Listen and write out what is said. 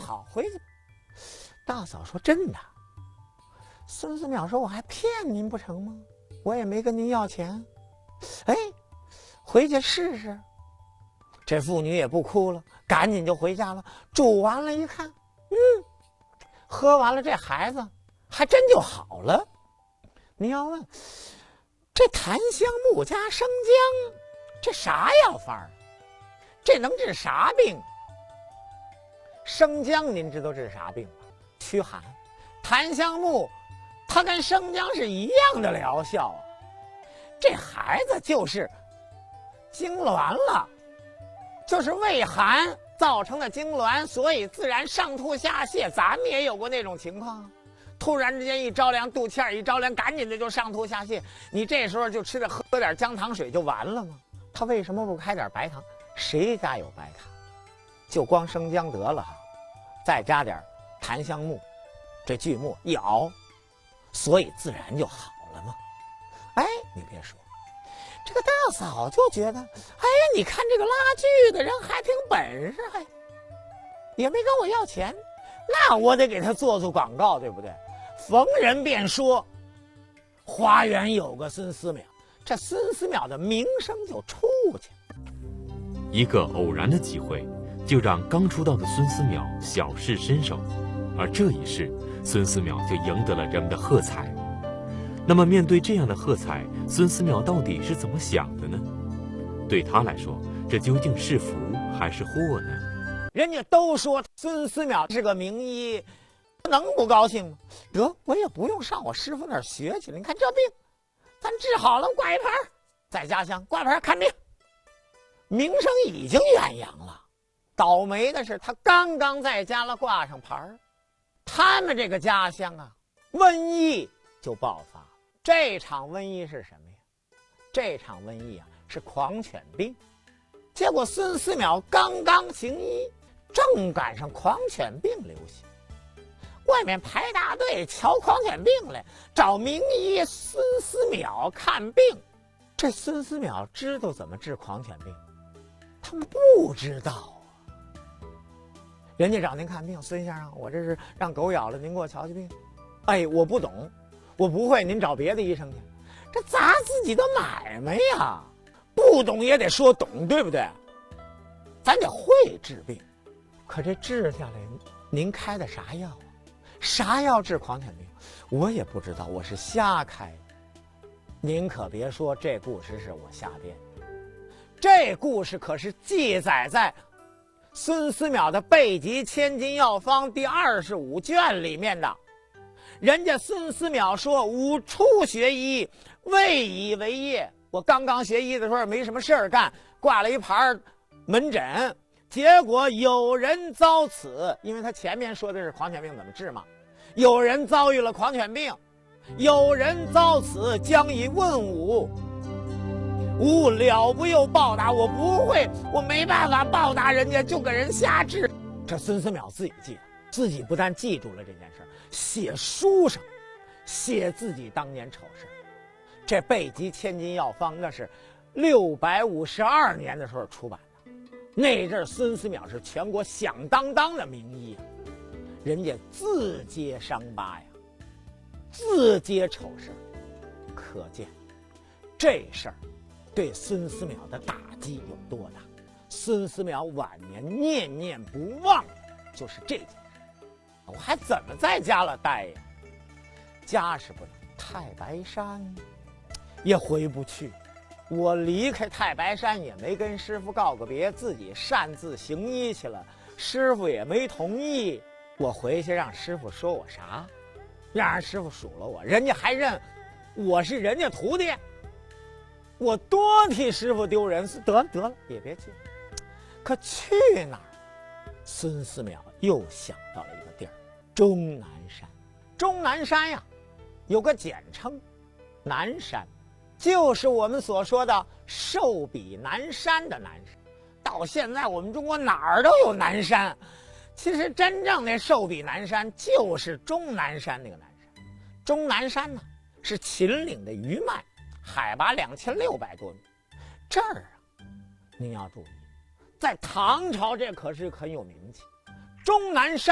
好，回去。大嫂说真的。孙思邈说我还骗您不成吗？我也没跟您要钱。哎，回去试试。这妇女也不哭了，赶紧就回家了。煮完了一看，喝完了，这孩子还真就好了。你要问这檀香木加生姜，这啥药方啊？这能治啥病？生姜您知道治啥病吗？驱寒。檀香木它跟生姜是一样的疗效啊。这孩子就是痉挛了，就是胃寒造成的痉挛，所以自然上吐下泻。咱们也有过那种情况，突然之间一着凉，肚脐一着凉，赶紧的就上吐下泻。你这时候就吃点喝点姜糖水就完了吗？他为什么不开点白糖？谁家有白糖？就光生姜得了哈，再加点檀香木，这锯末一熬，所以自然就好了嘛。哎，你别说，这个大嫂就觉得，哎，你看这个拉锯的人还挺本事，还也没跟我要钱，那我得给他做做广告，对不对？逢人便说花园有个孙思邈，这孙思邈的名声就出去了。 一个偶然的机会，就让刚出道的孙思邈小试身手，而这一试，孙思邈就赢得了人们的喝彩。那么面对这样的喝彩，孙思邈到底是怎么想的呢？对他来说，这究竟是福还是祸呢？ 人家都说孙思邈是个名医，能不高兴吗？得，我也不用上我师傅那儿学去了。你看这病，咱治好了，挂一牌，在家乡挂牌看病，名声已经远扬了。倒霉的是，他刚刚在家了挂上牌，他们这个家乡啊，瘟疫就爆发了。这场瘟疫是什么呀？这场瘟疫啊，是狂犬病。结果孙思邈刚刚行医，正赶上狂犬病流行，外面排大队瞧狂犬病来，找名医孙思邈看病。这孙思邈知道怎么治狂犬病，他们不知道啊。人家找您看病，孙先生，我这是让狗咬了，您给我瞧瞧病。哎，我不懂，我不会，您找别的医生去。这砸自己的买卖呀，不懂也得说懂，对不对？咱得会治病。可这治下来，您开的啥药啊？啥药治狂犬病？我也不知道，我是瞎开。您可别说这故事是我瞎编的，这故事可是记载在孙思邈的《备急千金药方》第25卷里面的。人家孙思邈说：“吾初学医，未以为业。”我刚刚学医的时候没什么事儿干，挂了一牌门诊，结果有人遭此，因为他前面说的是狂犬病怎么治嘛，有人遭遇了狂犬病，有人遭此，将以问吾，吾了不又报答。我不会，我没办法报答人家，就给人瞎治。这孙思邈自己记得，自己不但记住了这件事，写书上，写自己当年丑事。这《备急千金药方》那是652年的时候出版的，那阵孙思邈是全国响当当的名医，人家自揭伤疤呀，自揭丑事，可见这事儿对孙思邈的打击有多大。孙思邈晚年念念不忘的就是这件事。我还怎么在家了待呀？家是不能，太白山也回不去。我离开太白山也没跟师傅告个别，自己擅自行医去了，师傅也没同意。我回去让师傅说我啥？让人师傅数了我，人家还认我是人家徒弟，我多替师傅丢人。得了，也别去。可去哪儿？孙思邈又想到了一个地儿，终南山。终南山呀，有个简称，南山，就是我们所说的寿比南山的南山。到现在我们中国哪儿都有南山，其实真正的寿比南山就是终南山那个南山。终南山呢，是秦岭的余脉，海拔2600多米。这儿啊，您要注意，在唐朝这可是很有名气。终南山